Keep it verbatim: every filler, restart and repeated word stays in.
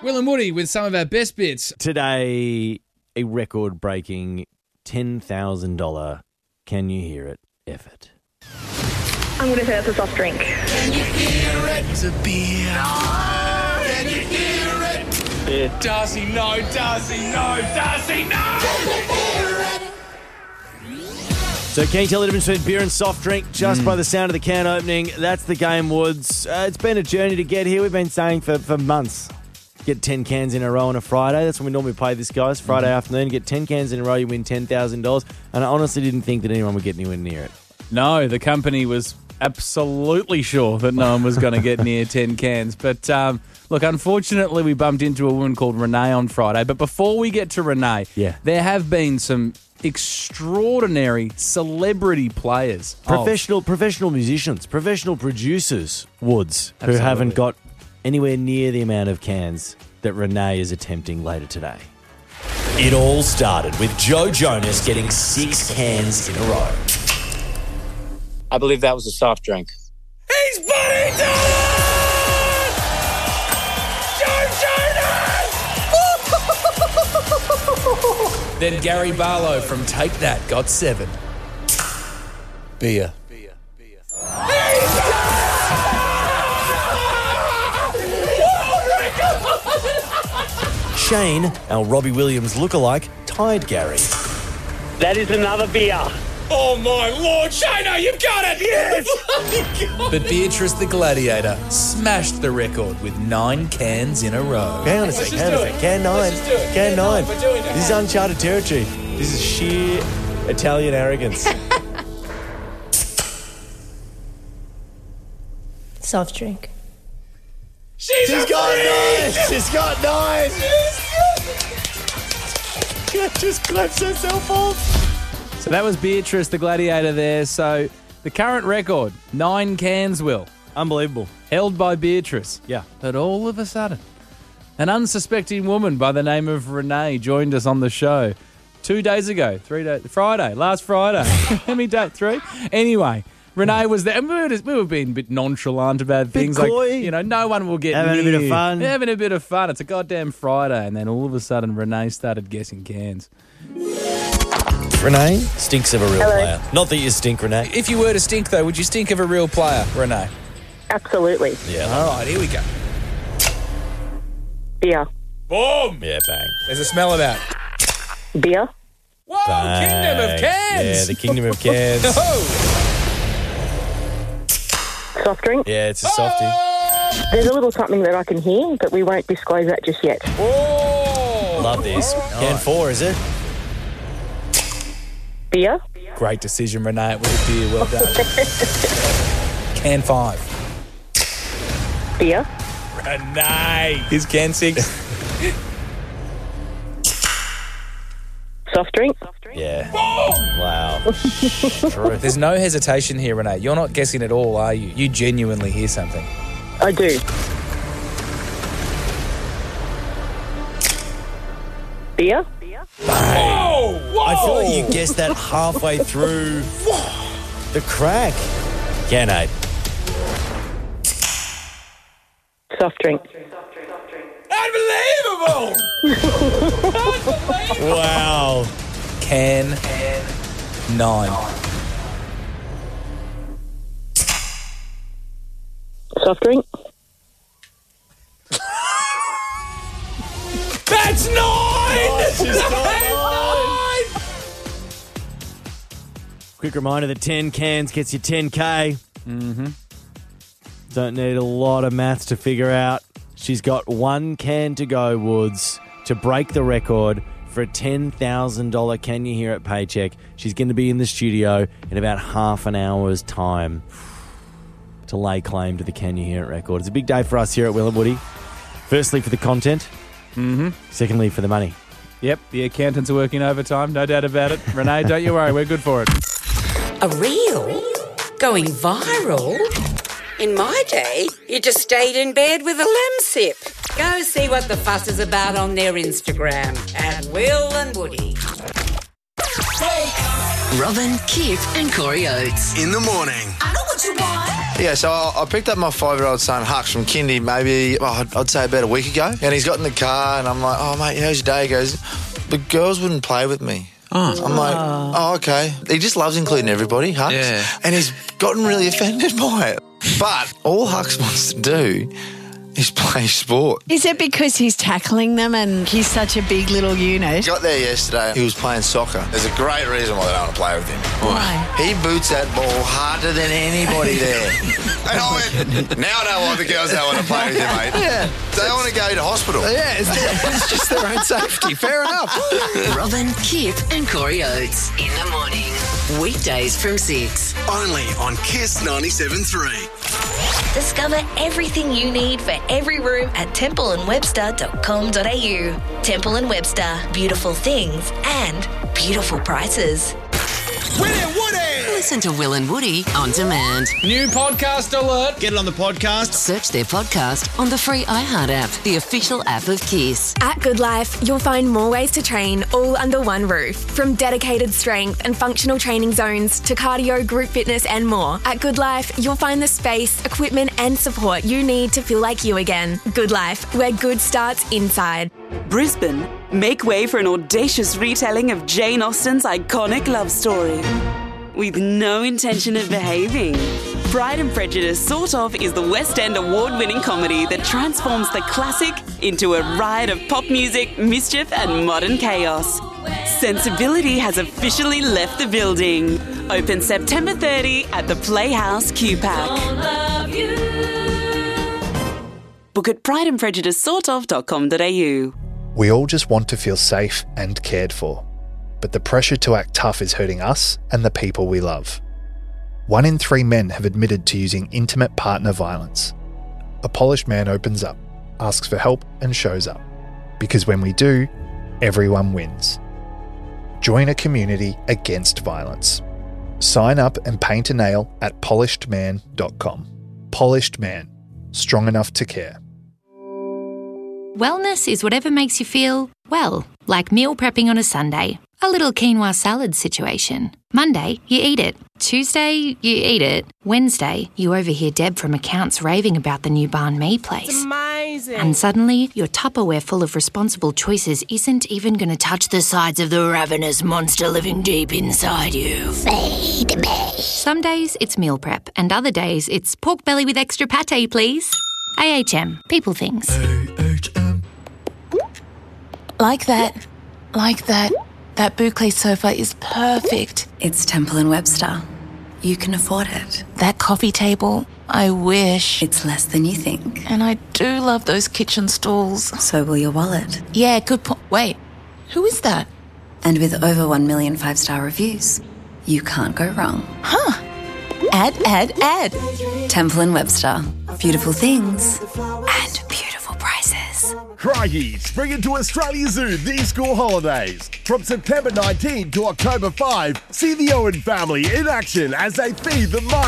Will and Woody with some of our best bits. Today, a record-breaking ten thousand dollars Can You Hear It effort. I'm going to say it's a soft drink. Can you hear it? It's a beer. No! Can you hear it? Yeah. Darcy, no. Darcy, no. Darcy, no. Can you hear it? So can you tell the difference between beer and soft drink just Mm. by the sound of the can opening? That's the game, Woods. Uh, it's been a journey to get here. We've been saying for, for months. Get ten cans in a row on a Friday. That's when we normally play this, guys. Friday mm-hmm. afternoon. Get ten cans in a row, you win ten thousand dollars. And I honestly didn't think that anyone would get anywhere near it. No, the company was absolutely sure that no one was going to get near ten cans. But um, look, unfortunately, we bumped into a woman called Renee on Friday. But before we get to Renee, yeah. there have been some extraordinary celebrity players. Professional of- professional musicians, professional producers, Woods, Absolutely. who haven't got anywhere near the amount of cans that Renee is attempting later today. It all started with Joe Jonas getting six cans in a row. I believe that was a soft drink. He's Buddy Dolan! Joe Jonas! Then Gary Barlow from Take That got seven. Beer. Beer. Beer. Shane, our Robbie Williams lookalike, tied Gary. That is another beer. Oh, my Lord, Shana, you've got it! Yes! But Beatrice the Gladiator smashed the record with nine cans in a row. Hang on a sec, hang on a sec. Can nine. Can nine. This is uncharted territory. This is sheer Italian arrogance. Soft drink. She's, She's got nine! She's got nine! She just claps herself off. So that was Beatrice the Gladiator there. So the current record, nine cans, Will. Unbelievable. Held by Beatrice. Yeah. But all of a sudden, an unsuspecting woman by the name of Renee joined us on the show two days ago. Three days. Friday. Last Friday. How many days? Three? Anyway. Renee was there. And we were, just, we were being a bit nonchalant about bit things. Coy. Like, you know, no one will get Having near. a bit of fun. Having a bit of fun. It's a goddamn Friday. And then all of a sudden, Renee started guessing cans. Renee stinks of a real Hello. player. Not that you stink, Renee. If you were to stink, though, would you stink of a real player, Renee? Absolutely. Yeah. All right, here we go. Beer. Boom! Yeah, bang. There's a smell about it. Beer. Whoa, Bang. Kingdom of Cans! Yeah, the Kingdom of Cans. Oh. Soft drink. Yeah, it's a softie. There's a little something that I can hear, but we won't disclose that just yet. Oh. Love this. Can four, is it? Beer. Great decision, Renee. It was a beer. Well done. Can five. Beer. Renee. Here's can six. Soft drink. Yeah. Wow. Truth. There's no hesitation here, Renee. You're not guessing at all, are you? You genuinely hear something. I do. Beer. Whoa! Whoa! I feel like you guessed that halfway through the crack. Can eight. Soft drink. Unbelievable! Unbelievable! Wow. Can nine. Soft drink. That's nine! Nice, she's got That's nine! Quick reminder that ten cans gets you ten K. Mm-hmm. Don't need a lot of maths to figure out. She's got one can to go, Woods, to break the record for a ten thousand dollars Can You Hear It paycheck. She's going to be in the studio in about half an hour's time to lay claim to the Can You Hear It record. It's a big day for us here at Will and Woody. Firstly, for the content. Mm-hmm. Secondly, for the money. Yep, the accountants are working overtime, no doubt about it. Renee, don't you worry, we're good for it. A reel? Going viral? In my day, you just stayed in bed with a lemsip. Go see what the fuss is about on their Instagram at Will and Woody. Robin, Kip and Corey Oates. In the morning. I know what you want. Yeah, so I, I picked up my five-year-old son, Hux, from kindy maybe, well, I'd, I'd say about a week ago. And he's got in the car and I'm like, oh, mate, how's your day? He goes, the girls wouldn't play with me. Oh. I'm like, oh, okay. He just loves including everybody, Hux. Yeah. And he's gotten really offended by it. But all Hux wants to do is play sport. Is it because he's tackling them and he's such a big little unit? He got there yesterday. He was playing soccer. There's a great reason why they don't want to play with him. Why? He boots that ball harder than anybody there. And I went, now I know why the girls don't want to play with you, mate. Yeah. They want to go to hospital. Yeah, it's, it's just their own safety. Fair enough. Robin, Kip and Corey Oates in the morning. Weekdays from six. Only on Kiss ninety-seven point three. Discover everything you need for every room at temple and webster dot com dot a u. Temple and Webster. Beautiful things and beautiful prices. Willie Woody! Listen to Will and Woody on demand. New podcast alert. Get it on the podcast. Search their podcast on the free iHeart app, the official app of Kiss. At Good Life, you'll find more ways to train all under one roof. From dedicated strength and functional training zones to cardio, group fitness and more. At Good Life, you'll find the space, equipment and support you need to feel like you again. Good Life, where good starts inside. Brisbane, make way for an audacious retelling of Jane Austen's iconic love story. With no intention of behaving. Pride and Prejudice Sort Of is the West End award-winning comedy that transforms the classic into a riot of pop music, mischief and modern chaos. Sensibility has officially left the building. Open September thirtieth at the Playhouse Q-Pack. Book at pride and prejudice sort of dot com dot a u. We all just want to feel safe and cared for, but the pressure to act tough is hurting us and the people we love. One in three men have admitted to using intimate partner violence. A polished man opens up, asks for help and shows up. Because when we do, everyone wins. Join a community against violence. Sign up and paint a nail at polished man dot com. Polished Man. Strong enough to care. Wellness is whatever makes you feel, well, like meal prepping on a Sunday. A little quinoa salad situation. Monday, you eat it. Tuesday, you eat it. Wednesday, you overhear Deb from accounts raving about the new banh mi place. It's amazing. And suddenly, your Tupperware full of responsible choices isn't even going to touch the sides of the ravenous monster living deep inside you. Feed me. Some days, it's meal prep, and other days, it's pork belly with extra pate, please. A H M. People things. A H M. Like that. Like that. That boucle sofa is perfect. It's Temple and Webster. You can afford it. That coffee table, I wish. It's less than you think. And I do love those kitchen stools. So will your wallet. Yeah, good point. Wait, who is that? And with over one million five-star reviews, you can't go wrong. Huh. Add, add, add. Temple and Webster. Beautiful things and beautiful prices. Crikey, spring into Australia Zoo these school holidays. From September nineteenth to October fifth, see the Owen family in action as they feed the mighty